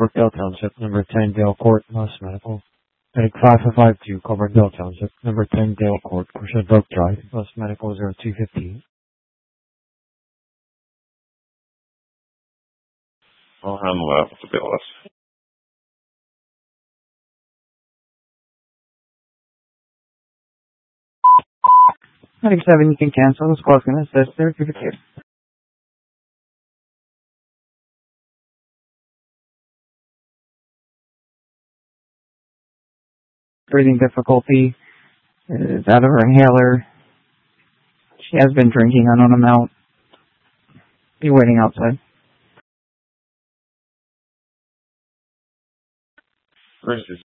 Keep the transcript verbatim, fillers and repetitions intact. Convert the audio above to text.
Coverdale Township, number ten Dale Court, Mass Medical. Medic five five two, Coverdale Township, number ten Dale Court, Crucial Brook Drive, Mass Medical zero two fifteen. I'll handle that with the B L S. Medic seven, you can cancel. The squad's going to assist there. Certificate. Breathing difficulty is out of her inhaler. She has been drinking unknown amount. Be waiting outside. Where's this?